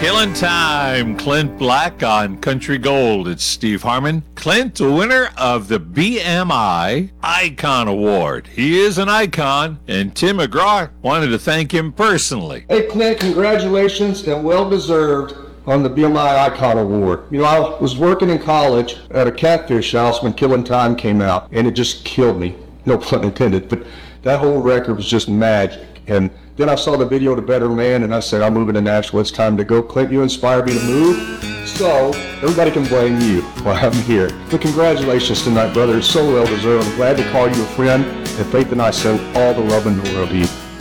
Killing Time, Clint Black on Country Gold. It's Steve Harmon. Clint, the winner of the BMI Icon Award. He is an icon, and Tim McGraw wanted to thank him personally. Hey, Clint, congratulations and well-deserved on the BMI Icon Award. You know, I was working in college at a catfish house when Killing Time came out, and it just killed me. No pun intended, but that whole record was just magic. And then I saw the video to Better Man, and I said, I'm moving to Nashville. It's time to go. Clint, you inspired me to move. So everybody can blame you while I'm here. But congratulations tonight, brother. It's so well-deserved. I'm glad to call you a friend. And Faith and I send all the love in the world to you.